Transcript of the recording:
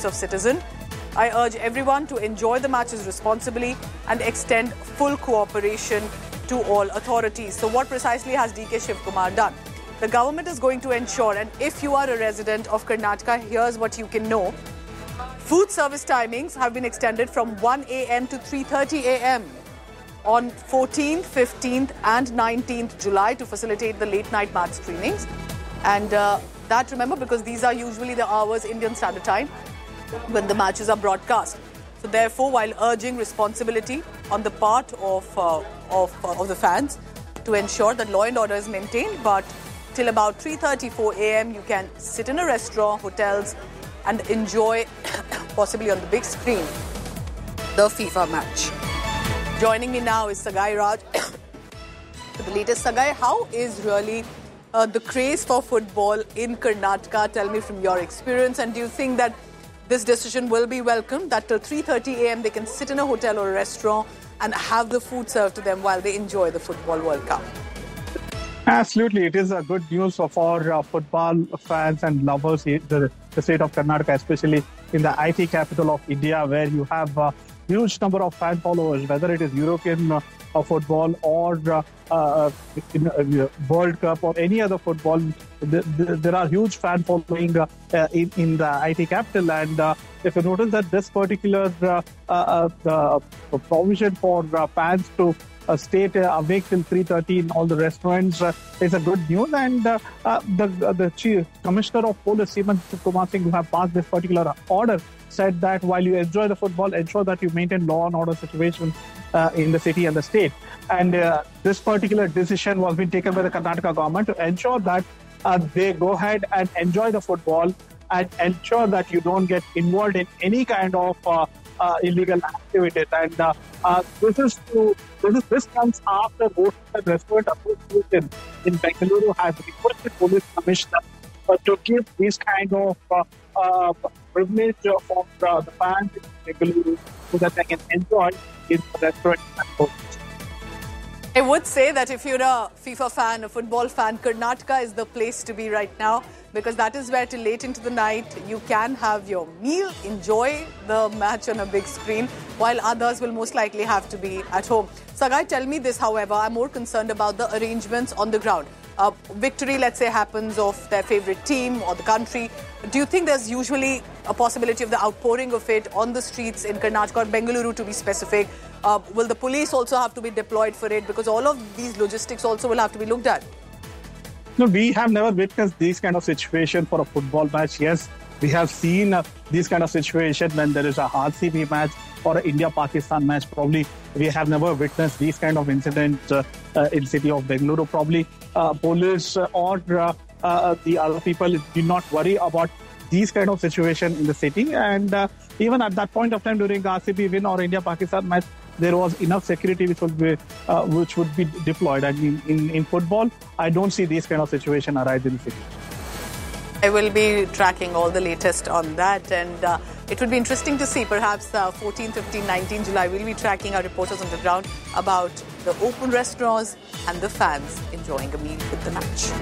rights of citizen. I urge everyone to enjoy the matches responsibly and extend full cooperation to all authorities. So what precisely has DK Shivkumar done? The government is going to ensure, and if you are a resident of Karnataka, here's what you can know. Food service timings have been extended from 1 a.m. to 3:30 a.m. on 14th, 15th and 19th July to facilitate the late night match screenings. And that, remember, because these are usually the hours Indian Standard Time when the matches are broadcast. So therefore, while urging responsibility on the part of the fans to ensure that law and order is maintained, but till about 3:34 a.m. you can sit in a restaurant, hotels and enjoy, possibly on the big screen, the FIFA match. Joining me now is Sagai Raj for the latest. Sagai, how is really the craze for football in Karnataka? Tell me from your experience, and do you think that this decision will be welcomed, that till 3:30 a.m. they can sit in a hotel or a restaurant and have the food served to them while they enjoy the Football World Cup? Absolutely. It is a good news for football fans and lovers in the state of Karnataka, especially in the IT capital of India, where you have a huge number of fan followers, whether it is European football or in World Cup or any other football. There are huge fan following in the IT capital. And if you notice that this particular provision for fans to stay awake till 3:30 in all the restaurants is a good news. And the Chief Commissioner of Police, Seeman Kumar Singh, who have passed this particular order, said that while you enjoy the football, ensure that you maintain law and order situation in the city and the state. And this particular decision was being taken by the Karnataka government to ensure that they go ahead and enjoy the football and ensure that you don't get involved in any kind of illegal activities. And this comes after Hotel and Restaurant Association in Bengaluru has requested Police Commissioner to give this kind of privilege for the fans in Bengaluru so that they can enjoy in the restaurant and hotels. I would say that if you're a FIFA fan, a football fan, Karnataka is the place to be right now, because that is where till late into the night you can have your meal, enjoy the match on a big screen, while others will most likely have to be at home. Sagai, tell me this, however, I'm more concerned about the arrangements on the ground. Victory, let's say, happens of their favourite team or the country. Do you think there's usually a possibility of the outpouring of it on the streets in Karnataka or Bengaluru, to be specific? Will the police also have to be deployed for it? Because all of these logistics also will have to be looked at. No, we have never witnessed this kind of situation for a football match. Yes, we have seen this kind of situation when there is a RCB match or an India-Pakistan match. Probably we have never witnessed these kind of incidents in city of Bengaluru. Probably police or the other people did not worry about these kind of situation in the city. And even at that point of time during the RCB win or India-Pakistan match, there was enough security which would be deployed. I mean, in football, I don't see this kind of situation arise in the city. I will be tracking all the latest on that, and it would be interesting to see perhaps 14, 15, 19 July. We'll be tracking our reporters on the ground about the open restaurants and the fans enjoying a meal with the match.